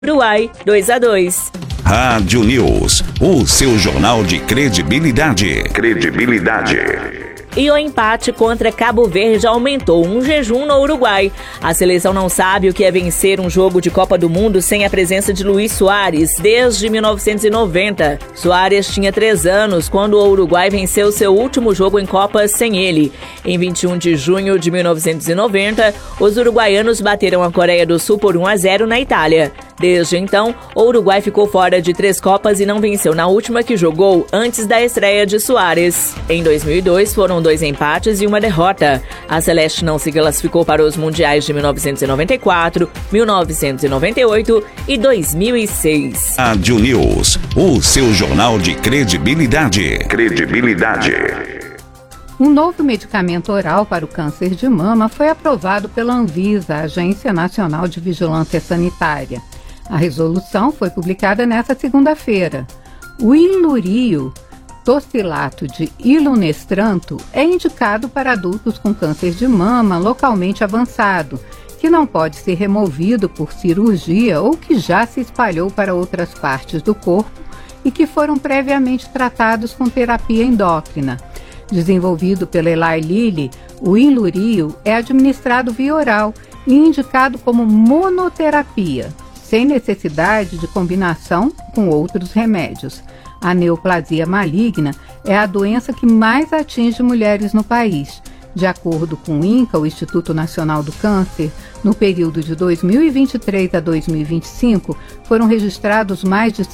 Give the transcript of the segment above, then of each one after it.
Uruguai 2-2. Rádio News, o seu jornal de credibilidade. E o empate contra Cabo Verde aumentou um jejum no Uruguai. A seleção não sabe o que é vencer um jogo de Copa do Mundo sem a presença de Luis Suárez desde 1990. Suárez tinha 3 anos quando o Uruguai venceu seu último jogo em Copa sem ele. Em 21 de junho de 1990, os uruguaianos bateram a Coreia do Sul por 1-0 na Itália. Desde então, o Uruguai ficou fora de 3 Copas e não venceu na última que jogou antes da estreia de Suárez. Em 2002, foram 2 empates e 1 derrota. A Celeste não se classificou para os mundiais de 1994, 1998 e 2006. Rádio News, o seu jornal de credibilidade. Um novo medicamento oral para o câncer de mama foi aprovado pela Anvisa, a Agência Nacional de Vigilância Sanitária. A resolução foi publicada nesta segunda-feira. O hilurio tocilato de ilunestranto é indicado para adultos com câncer de mama localmente avançado, que não pode ser removido por cirurgia ou que já se espalhou para outras partes do corpo e que foram previamente tratados com terapia endócrina. Desenvolvido pela Eli Lilly, o hilurio é administrado via oral e indicado como monoterapia, sem necessidade de combinação com outros remédios. A neoplasia maligna é a doença que mais atinge mulheres no país. De acordo com o INCA, o Instituto Nacional do Câncer, no período de 2023 a 2025, foram registrados mais de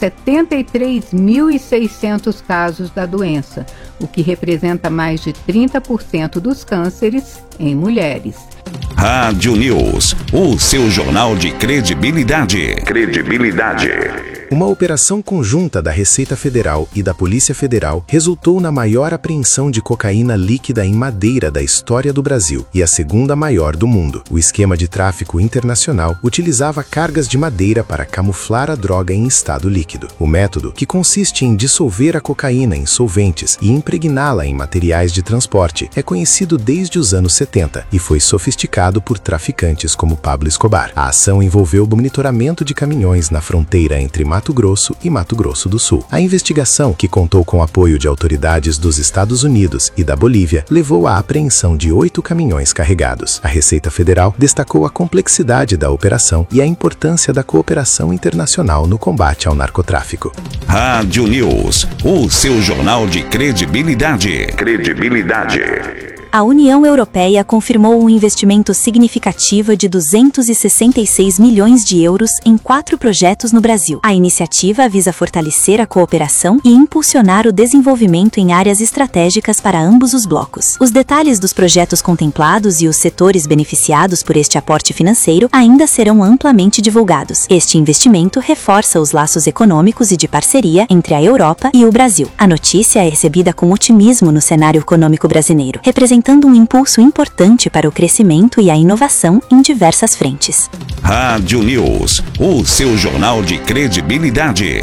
73.600 casos da doença, o que representa mais de 30% dos cânceres em mulheres. Rádio News, o seu jornal de credibilidade. Uma operação conjunta da Receita Federal e da Polícia Federal resultou na maior apreensão de cocaína líquida em madeira da história do Brasil e a segunda maior do mundo. O esquema de tráfico internacional utilizava cargas de madeira para camuflar a droga em estado líquido. O método, que consiste em dissolver a cocaína em solventes e impregná-la em materiais de transporte, é conhecido desde os anos 70 e foi sofisticado por traficantes como Pablo Escobar. A ação envolveu o monitoramento de caminhões na fronteira entre Mato Grosso e Mato Grosso do Sul. A investigação, que contou com o apoio de autoridades dos Estados Unidos e da Bolívia, levou à apreensão de 8 caminhões carregados. A Receita Federal destacou a complexidade da operação e a importância da cooperação internacional no combate ao narcotráfico. Rádio News, o seu jornal de credibilidade. A União Europeia confirmou um investimento significativo de 266 milhões de euros em 4 projetos no Brasil. A iniciativa visa fortalecer a cooperação e impulsionar o desenvolvimento em áreas estratégicas para ambos os blocos. Os detalhes dos projetos contemplados e os setores beneficiados por este aporte financeiro ainda serão amplamente divulgados. Este investimento reforça os laços econômicos e de parceria entre a Europa e o Brasil. A notícia é recebida com otimismo no cenário econômico brasileiro, representando um impulso importante para o crescimento e a inovação em diversas frentes. Rádio News, o seu jornal de credibilidade.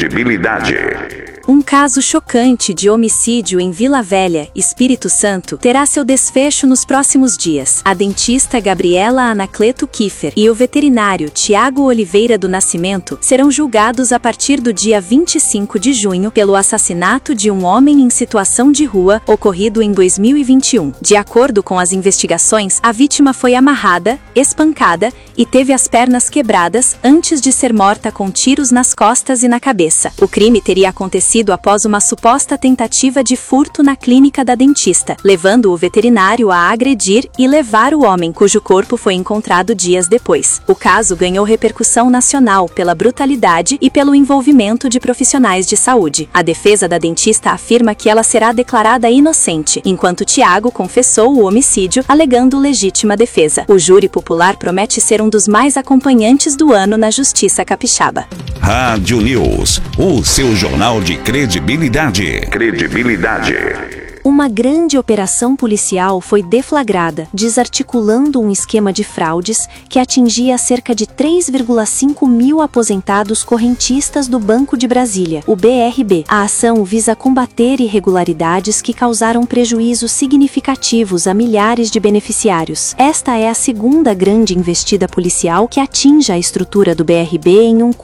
Um caso chocante de homicídio em Vila Velha, Espírito Santo, terá seu desfecho nos próximos dias. A dentista Gabriela Anacleto Kiffer e o veterinário Tiago Oliveira do Nascimento serão julgados a partir do dia 25 de junho pelo assassinato de um homem em situação de rua ocorrido em 2021. De acordo com as investigações, a vítima foi amarrada, espancada e teve as pernas quebradas antes de ser morta com tiros nas costas e na cabeça. O crime teria acontecido após uma suposta tentativa de furto na clínica da dentista, levando o veterinário a agredir e levar o homem, cujo corpo foi encontrado dias depois. O caso ganhou repercussão nacional pela brutalidade e pelo envolvimento de profissionais de saúde. A defesa da dentista afirma que ela será declarada inocente, enquanto Tiago confessou o homicídio, alegando legítima defesa. O júri popular promete ser um dos mais acompanhantes do ano na Justiça Capixaba. Rádio News, o seu jornal de credibilidade. Uma grande operação policial foi deflagrada, desarticulando um esquema de fraudes que atingia cerca de 3,5 mil aposentados correntistas do Banco de Brasília, o BRB. A ação visa combater irregularidades que causaram prejuízos significativos a milhares de beneficiários. Esta é a segunda grande investida policial que atinge a estrutura do BRB em um